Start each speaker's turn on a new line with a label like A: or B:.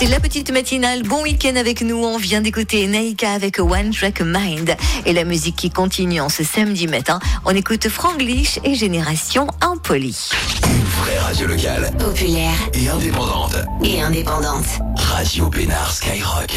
A: C'est la petite matinale. Bon week-end avec nous. On vient d'écouter Naïka avec One Track Mind. Et la musique qui continue en ce samedi matin. On écoute Franglish et Génération Impoli.
B: Une vraie radio locale.
C: Populaire.
B: Et indépendante.
C: Et indépendante.
B: Radio Pénard Skyrock.